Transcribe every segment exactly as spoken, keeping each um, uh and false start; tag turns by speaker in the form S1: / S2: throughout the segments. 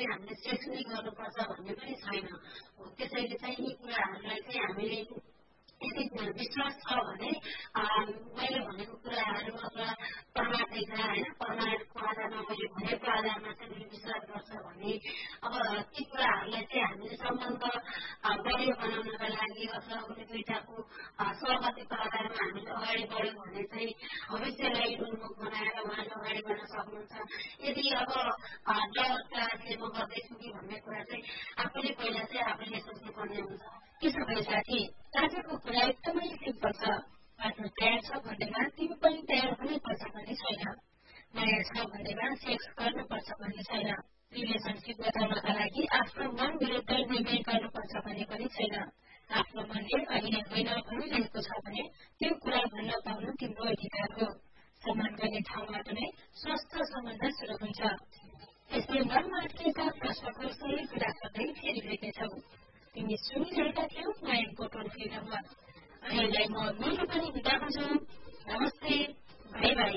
S1: हामीले सेक्स नै गर्नुपर्छ भन्ने पनि छैन। त्यसैले चाहिँ यी कुराहरूलाई चाहिँ हामीले यदि विश्वास छ भने मैले भनेको कुराहरू अथवा प्रमाणित होइन प्रमाणको आधारमा मैले भनेको आधारमा चाहिँ मैले विश्वास गर्छ भने अब ती कुराहरूलाई चाहिँ हामीले सम्बन्ध बलियो बनाउनका लागि अथवा कुनै दुईटाको सहमतिको आधारमा हामीले अगाडि बढ्यौँ भने चाहिँ भविष्यलाई उन्मुख बनाएर उहाँले अगाडि बढ्न सक्नुहुन्छ। यदि अब डरले म गर्दैछु कि भन्ने कुरा चाहिँ आफूले पहिला चाहिँ आफूले सोच्नुपर्ने हुन्छ।
S2: त्यसो भए साथी आजको कुरा एकदमै सिम्पल छ। आफ्नो तयार छ भन्दैमा तिमी पनि तयार हुनैपर्छ भन्ने छैन। माया छ भन्दैमा सेक्स गर्नुपर्छ भन्ने छैन। रिलेसनसिप बचाउनका लागि आफ्नो मन विरुद्ध निर्णय गर्नुपर्छ भन्ने पनि छैन। आफ्नो मनले अहिले होइन भनिरहेको छ भने त्यो कुरा भन्न पाउनु तिम्रो अधिकार हो। सम्मान गर्ने ठाउँबाट नै स्वस्थ सम्बन्ध सुरु हुन्छ। यसले मनमा अड्किएका प्रश्नको सही कुरा गर्दै फेरि भेट्नेछौ। तिमी सुनिरहेका थियौ मायाको टोल-फ्री नम्बर। अहिलेलाई म मेरो पनि बिदा हुन्छु। नमस्ते, बाई बाई।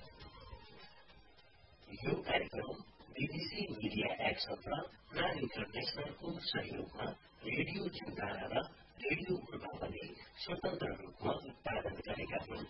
S3: यो कार्यक्रम बीबीसी मिडिया एक्सन र प्राण इन्टरनेसनलको सहयोगमा रेडियो जुम्ला र रेडियो पूर्वावले स्वतन्त्र रूपमा उत्पादन गरेका हुन्।